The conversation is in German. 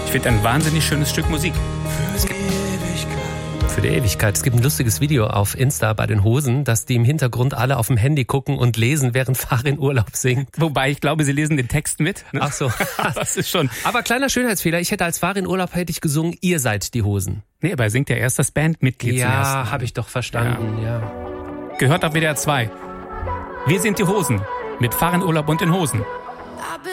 Ich finde ein wahnsinnig schönes Stück Musik. Für die Ewigkeit. Es gibt ein lustiges Video auf Insta bei den Hosen, dass die im Hintergrund alle auf dem Handy gucken und lesen, während Farin Urlaub singt. Wobei, ich glaube, sie lesen den Text mit. Ne? Ach so. Das ist schon... Aber kleiner Schönheitsfehler, ich hätte als Farin Urlaub gesungen, ihr seid die Hosen. Nee, aber er singt ja erst das Bandmitglied zuerst. Ja, habe ich doch verstanden, ja. Gehört auf WDR 2. Wir sind die Hosen. Mit Farin Urlaub und den Hosen.